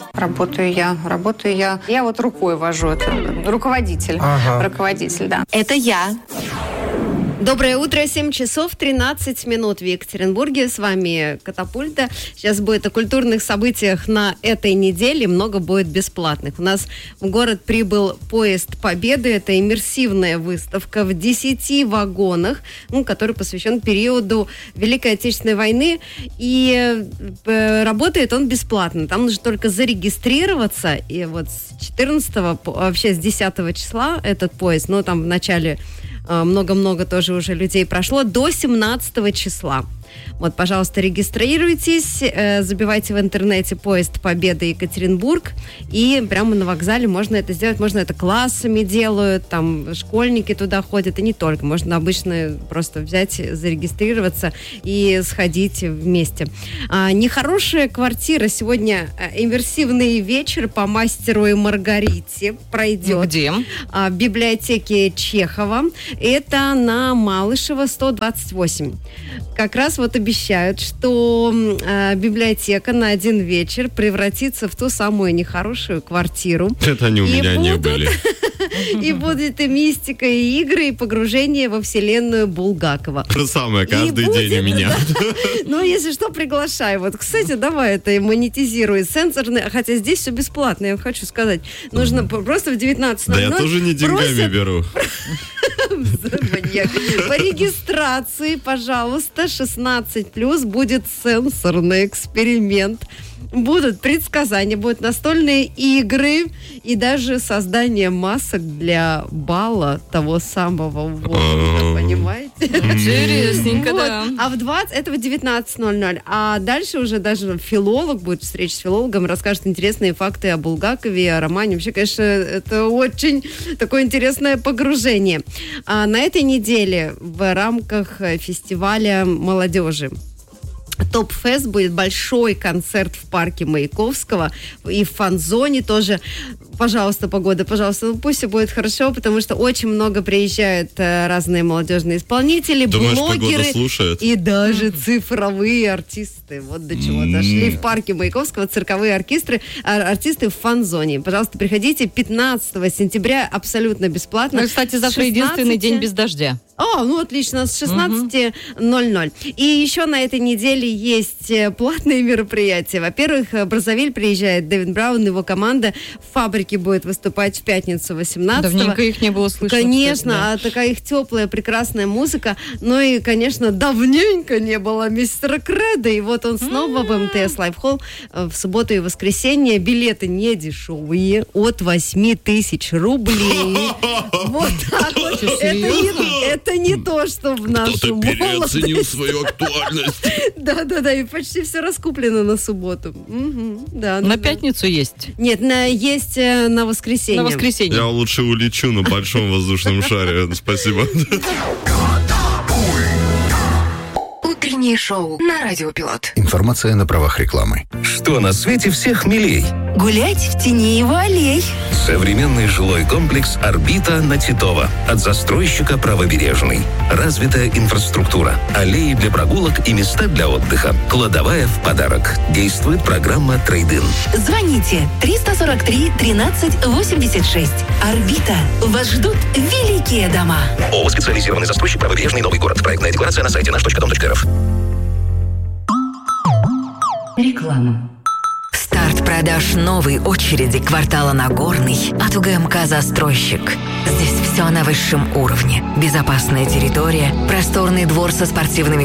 Работаю я. Я вот рукой вожу. Это руководитель. Руководитель, да. Это я. Доброе утро, 7 часов 13 минут в Екатеринбурге. С вами Катапульта. Сейчас будет о культурных событиях на этой неделе. Много будет бесплатных. У нас в город прибыл поезд Победы. Это иммерсивная выставка в 10 вагонах, который посвящен периоду Великой Отечественной войны. И работает он бесплатно. Там нужно только зарегистрироваться. И вот с 14-го, вообще с 10 числа этот поезд, там в начале много-много тоже уже людей прошло, до 17 числа. Вот, пожалуйста, регистрируйтесь, забивайте в интернете «Поезд Победы Екатеринбург», и прямо на вокзале можно это сделать. Можно это классами делают, там школьники туда ходят, и не только. Можно обычно просто взять, зарегистрироваться и сходить вместе. Нехорошая квартира. Сегодня иммерсивный вечер по «Мастеру и Маргарите» пройдет. Где? В библиотеке Чехова. Это на Малышева, 128. Как раз вот обещают, что библиотека на один вечер превратится в ту самую нехорошую квартиру. Это они у меня не были. И будет и мистика, и игры, и погружение во вселенную Булгакова. То самое каждый день у меня. Ну, если что, приглашай. Вот, кстати, давай это монетизируй. Сенсорный, хотя здесь все бесплатно, я вам хочу сказать. Нужно просто в 19:00. Да я тоже не деньгами беру. По регистрации, пожалуйста, 16+, будет сенсорный эксперимент. Будут предсказания, будут настольные игры и даже создание масок для бала того самого возраста, понимаете? Интересненько, да. А в 19:00. А дальше уже даже филолог будет, встреча с филологом, расскажет интересные факты о Булгакове, о романе. Вообще, конечно, это очень такое интересное погружение. А на этой неделе в рамках фестиваля молодежи Топ-фест будет большой концерт в парке Маяковского и в фан-зоне тоже. Пожалуйста, погода, пожалуйста, пусть все будет хорошо, потому что очень много приезжают разные молодежные исполнители, думаешь, блогеры и даже цифровые артисты. Вот до чего дошли в парке Маяковского цирковые артисты в фан-зоне. Пожалуйста, приходите 15 сентября абсолютно бесплатно. Ну, кстати, завтра единственный день без дождя. Отлично, с 16:00. И еще на этой неделе есть платные мероприятия. Во-первых, Браззавиль приезжает, Дэвид Браун, его команда в фабрике будет выступать в пятницу 18-го. Давненько их не было слышно. Конечно, кстати, да. Такая их теплая, прекрасная музыка. Ну и, конечно, давненько не было мистера Кредо. И вот он снова в МТС Лайв Холл в субботу и воскресенье. Билеты не дешевые, от 8 тысяч рублей. Вот так вот. Это не то, что в нашу молодость. Кто-то переоценил свою актуальность. Да, и почти все раскуплено на субботу. На пятницу есть? Нет, есть на воскресенье. На воскресенье. Я лучше улечу на большом воздушном шаре. Спасибо. Утреннее шоу на Радио Пилот. Информация на правах рекламы. Что на свете всех милей? Гулять в тени его аллей. Современный жилой комплекс «Орбита» на Титова. От застройщика «Правобережный». Развитая инфраструктура. Аллеи для прогулок и места для отдыха. Кладовая в подарок. Действует программа «Трейд-ин». Звоните 343 13 86. «Орбита». Вас ждут великие дома. ООО «Специализированный застройщик «Правобережный», Новый город». Проектная декларация на сайте наш.дом.рф. Реклама. Старт продаж новой очереди квартала Нагорный от УГМК «Застройщик». Здесь все на высшем уровне. Безопасная территория, просторный двор со спортивными